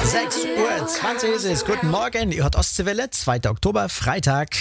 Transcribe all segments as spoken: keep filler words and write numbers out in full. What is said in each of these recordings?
sechs Uhr zwanzig ist es. Guten Morgen, ihr hört Ostseewelle, zweiter Oktober, Freitag.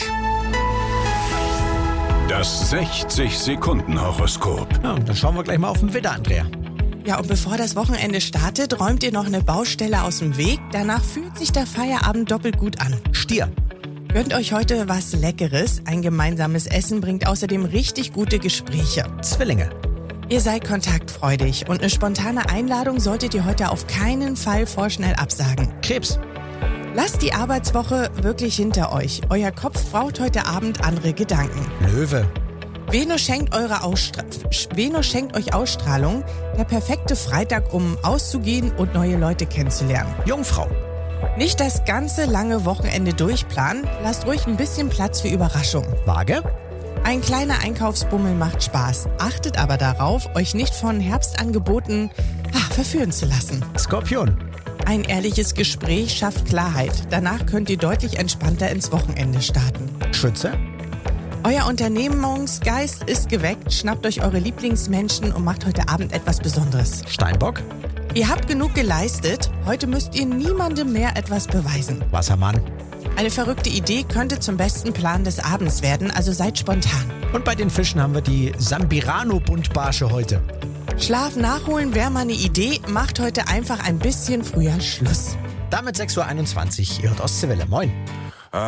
Das sechzig-Sekunden-Horoskop. Ja, dann schauen wir gleich mal auf den Wetter, Andrea. Ja, und bevor das Wochenende startet, räumt ihr noch eine Baustelle aus dem Weg. Danach fühlt sich der Feierabend doppelt gut an. Stier. Gönnt euch heute was Leckeres. Ein gemeinsames Essen bringt außerdem richtig gute Gespräche. Zwillinge. Ihr seid kontaktfreudig und eine spontane Einladung solltet ihr heute auf keinen Fall vorschnell absagen. Krebs. Lasst die Arbeitswoche wirklich hinter euch. Euer Kopf braucht heute Abend andere Gedanken. Löwe. Venus schenkt, eure Ausstra- Venus schenkt euch Ausstrahlung. Der perfekte Freitag, um auszugehen und neue Leute kennenzulernen. Jungfrau. Nicht das ganze lange Wochenende durchplanen. Lasst ruhig ein bisschen Platz für Überraschung. Waage. Ein kleiner Einkaufsbummel macht Spaß. Achtet aber darauf, euch nicht von Herbstangeboten ah, verführen zu lassen. Skorpion. Ein ehrliches Gespräch schafft Klarheit. Danach könnt ihr deutlich entspannter ins Wochenende starten. Schütze. Euer Unternehmungsgeist ist geweckt. Schnappt euch eure Lieblingsmenschen und macht heute Abend etwas Besonderes. Steinbock. Ihr habt genug geleistet. Heute müsst ihr niemandem mehr etwas beweisen. Wassermann. Eine verrückte Idee könnte zum besten Plan des Abends werden, also seid spontan. Und bei den Fischen haben wir die Sambirano-Buntbarsche heute. Schlaf nachholen wäre mal eine Idee. Macht heute einfach ein bisschen früher Schluss. Damit sechs Uhr einundzwanzig. Ihr hört Ostseewelle. Moin.